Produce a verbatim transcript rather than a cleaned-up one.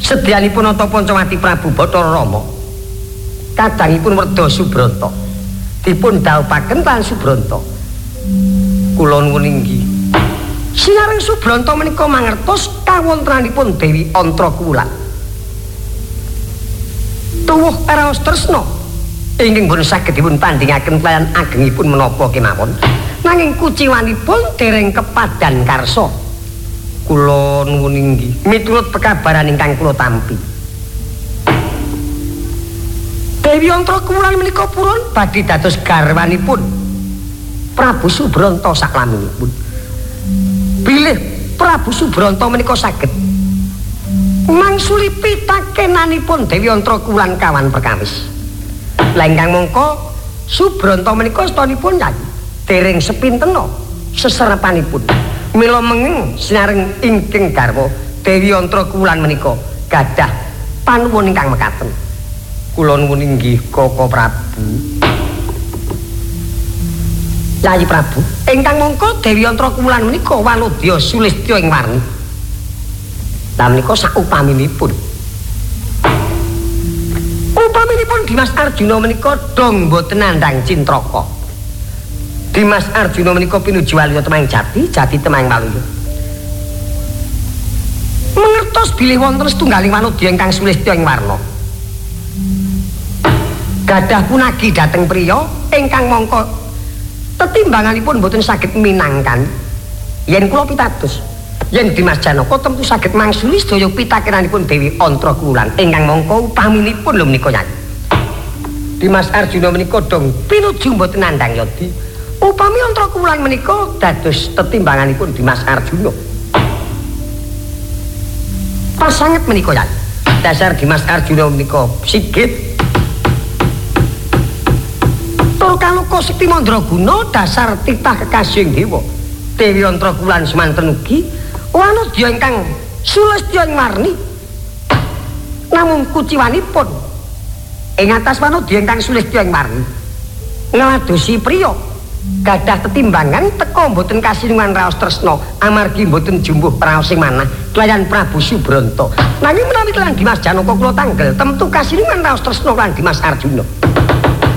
Sedyanipun nata Pancawati Prabu Bathara Rama kadangipun Werda Subranta dipun dhaupaken lan Subranta. Kula nuwun inggih. Sinaring Subranta menika mangertos kawontenanipun Dewi Antragwulan. Tuwuh raos tresna ingkang boten saged dipun tandhingaken kaliyan agengipun menapa kemawon. Nanging kuciwanipun dereng kepadan karsa. Kula nuwun inggih miturut pekabaran ingkang kula tampi. Dewi Antragwulan menika purun badhe dados garwanipun Prabu Subranta saklaminipun. Bilih Prabu Subranta menika saged mangsuli pitakenanipun Dewi Antragwulan kawan perkawis. Lah ingkang mangka Subranta menika astanipun nyanyi dereng sepintena seserepanipun. Mila menging sinaring ingkang garwa Dewi Antragwulan menika gadah panuwun ingkang mekaten. Kula nuwun inggih Kaka Prabu. Yayi Prabu, ingkang mangka Dewi Antragwulan menika Walodya Sulistya ing warni. Lah menika saupaminipun. Upaminipun Dimas Arjuna menika dong boten nandhang cintraka. Dimas Arjuna menika pinuju Waluya temang jati, jati temang Waluya. Mengertos bilih wonten setunggaling Walodya ingkang Sulistya ing warna. Gadah punagi dhateng priya ingkang mangka tetimbanganipun boten saged minangkan. Yen kula pitados, yen Dimas Janaka temtu saged mangsuli sedaya pitakenanipun Dewi Antragwulan ingkang mangka upaminipun lho menika nyanyi. Dimas Arjuna menika dong pinuju boten nandhang yadi. Upami Antragwulan menika dados tetimbanganipun Dimas Arjuna. Pasanget menika nyanyi. Dasar Dimas Arjuna menika sigit Kaloka Sekti Mandraguna dasar titah kekasihing dewa. Dewi Antragwulan semanten ugi Wanodya ingkang Sulistya ing warni. Namung kuciwanipun ing atas Wanodya ingkang Sulistya ing warni ngladosi priya gadah tetimbangan teka boten kasinungan raos tresna amargi boten jumbuh praosing manah kelayan Prabu Subranta. Nanging menawi kaliyan Dimas Janaka kula tanggel temtu kasinungan raos tresna lan Dimas Arjuna.